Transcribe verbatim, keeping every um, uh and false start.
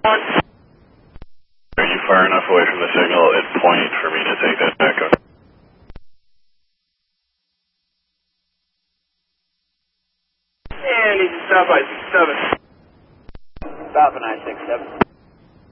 Are you far enough away from the signal at point for me to take that back up? And he's stop by six seven. Stop at nine six seven.